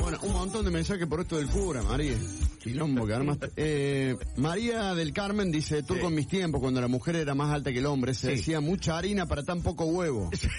Bueno, un montón de mensajes por esto del cura, María. Quilombo que armaste. María del Carmen dice, tú con mis tiempos, cuando la mujer era más alta que el hombre, se decía mucha harina para tan poco huevo.